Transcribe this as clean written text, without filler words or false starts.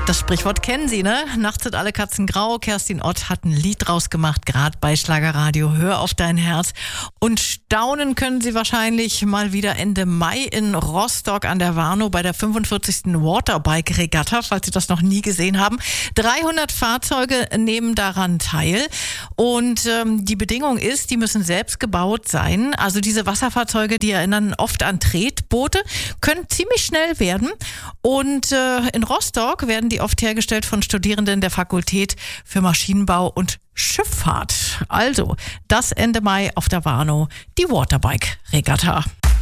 Das Sprichwort kennen Sie, ne? Nachts sind alle Katzen grau. Kerstin Ott hat ein Lied draus gemacht, gerade bei Schlagerradio. Hör auf dein Herz. Und staunen können Sie wahrscheinlich mal wieder Ende Mai in Rostock an der Warnow bei der 45. Waterbike-Regatta, falls Sie das noch nie gesehen haben. 300 Fahrzeuge nehmen daran teil. Und die Bedingung ist, die müssen selbst gebaut sein. Also diese Wasserfahrzeuge, die erinnern oft an Tretboote, können ziemlich schnell werden. Und in Rostock werden die oft hergestellt von Studierenden der Fakultät für Maschinenbau und Schifffahrt. Also, das Ende Mai auf der Warnow, die Waterbike-Regatta.